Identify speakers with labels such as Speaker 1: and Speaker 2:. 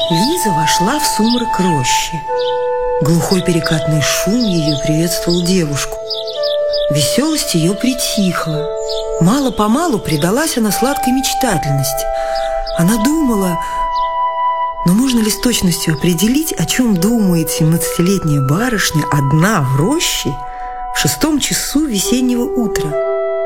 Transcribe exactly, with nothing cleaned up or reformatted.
Speaker 1: Лиза вошла в сумрак рощи. Глухой перекатный шум ее приветствовал девушку. Веселость ее притихла. Мало-помалу предалась она сладкой мечтательности. Она думала, но можно ли с точностью определить, о чем думает семнадцатилетняя барышня одна в роще в шестом часу весеннего утра?